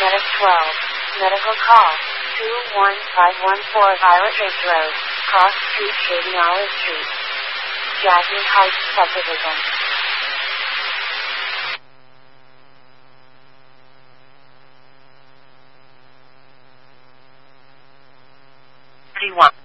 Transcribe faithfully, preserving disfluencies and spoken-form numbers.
Medic twelve. Medical call. two one five one four Violet Ridge Road. Cross Street, Shady Olive Street. Jasmine Heights Subdivision. thirty-one.